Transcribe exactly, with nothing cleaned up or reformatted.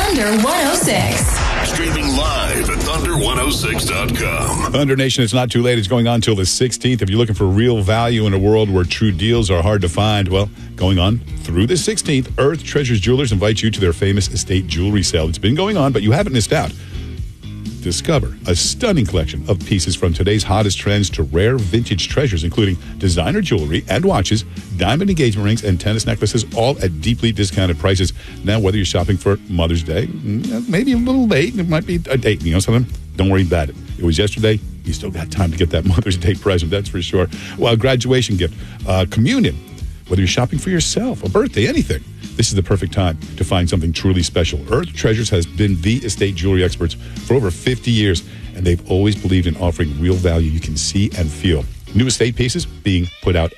Thunder one oh six. Streaming live at thunder one oh six dot com. Thunder Nation, it's not too late. It's going on till the sixteenth. If you're looking for real value in a world where true deals are hard to find, well, going on through the sixteenth, Earth Treasures Jewelers invites you to their famous estate jewelry sale. It's been going on, but you haven't missed out. Discover a stunning collection of pieces from today's hottest trends to rare vintage treasures, including designer jewelry and watches, diamond engagement rings, and tennis necklaces, all at deeply discounted prices. Now, whether you're shopping for Mother's Day, maybe a little late, it might be a date, you know something? Don't worry about it. It was yesterday. You still got time to get that Mother's Day present, that's for sure. Well, graduation gift, uh, communion, whether you're shopping for yourself, a birthday, anything. This is the perfect time to find something truly special. Earth Treasures has been the estate jewelry experts for over fifty years, and they've always believed in offering real value you can see and feel. New estate pieces being put out